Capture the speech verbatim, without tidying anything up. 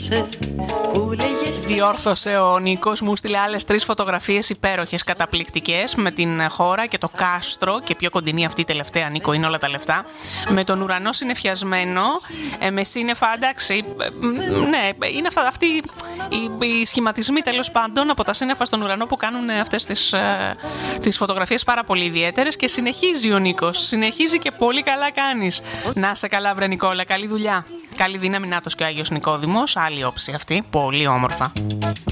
Διόρθωσε ο Νίκος, μου στείλε άλλες τρεις φωτογραφίες υπέροχες, καταπληκτικές, με την χώρα και το κάστρο, και πιο κοντινή αυτή η τελευταία, Νίκο, είναι όλα τα λεφτά, με τον ουρανό συννεφιασμένο, ε, με σύννεφα, εντάξει, ε, ναι, είναι αυτά, αυτοί οι, οι σχηματισμοί τέλος πάντων από τα σύννεφα στον ουρανό που κάνουν αυτές τις, ε, τις φωτογραφίες πάρα πολύ ιδιαίτερες. Και συνεχίζει ο Νίκος, συνεχίζει και πολύ καλά κάνεις. Να σε καλά βρε Νικόλα, καλή δουλειά. Καλή δύναμη, νάτος και ο Άγιος Νικόδημος, άλλη όψη αυτή, πολύ όμορφα.